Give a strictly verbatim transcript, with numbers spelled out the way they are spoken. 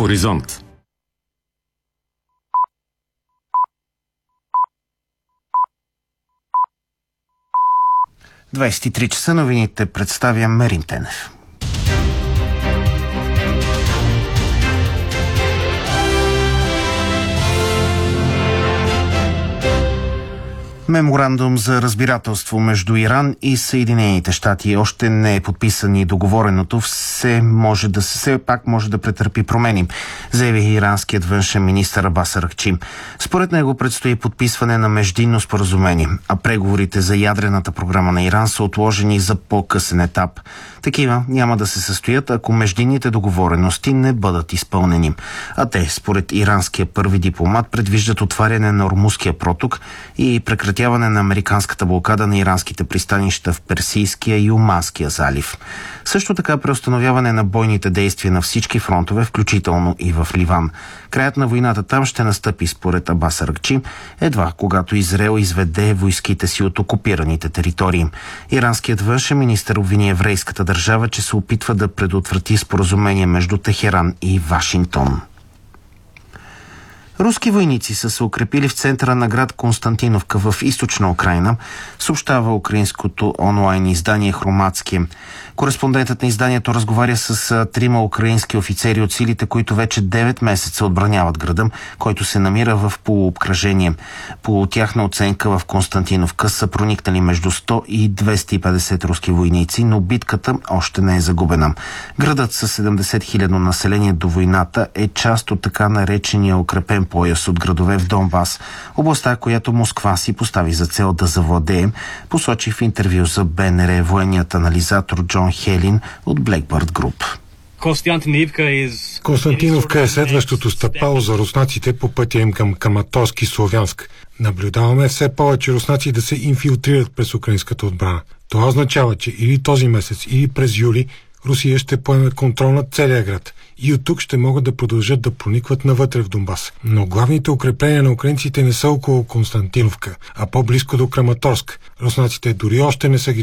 Хоризонт. двайсет и три часа, новините представя Мерин Тенев. Меморандум за разбирателство между Иран и Съединените щати още не е подписан и договореното все, може да, все пак може да претърпи промени, заяви иранският външен министър Абас Аракчи. Според него предстои подписване на междинно споразумение, а преговорите за ядрената програма на Иран са отложени за по-късен етап. Такива няма да се състоят, ако междинните договорености не бъдат изпълнени. А те, според иранския първи дипломат, предвиждат отваряне на Ормузския проток и прекратяване на американската блокада на иранските пристанища в Персийския и Оманския залив. Също така преустановяване на бойните действия на всички фронтове, включително и в Ливан. Краят на войната там ще настъпи, според Абас Аракчи, едва когато Израел изведе войските си от окупираните територии. Иранският външен министър обвини еврейската държава, че се опитва да предотврати споразумение между Техеран и Вашингтон. Руски войници са се укрепили в центъра на град Константиновка в източна Украйна, съобщава украинското онлайн издание Хроматски. Кореспондентът на изданието разговаря с трима украински офицери от силите, които вече девет месеца отбраняват града, който се намира в полуобкръжение. По тяхна оценка в Константиновка са проникнали между сто и двеста и петдесет руски войници, но битката още не е загубена. Градът със седемдесет хиляди население до войната е част от така наречения укрепен пояс от градове в Донбас, областта, която Москва си постави за цел да завладее, посочи в интервю за БНР военният анализатор Джон Хелин от Blackbird Group. Константиновка е следващото стъпало за руснаците по пътя им към Краматорски и Словянск. Наблюдаваме все повече руснаци да се инфилтрират през украинската отбрана. Това означава, че или този месец, или през юли Русия ще поеме контрол над целия град и от тук ще могат да продължат да проникват навътре в Донбас. Но главните укрепления на украинците не са около Константиновка, а по-близко до Краматорск. Руснаците дори още не са ги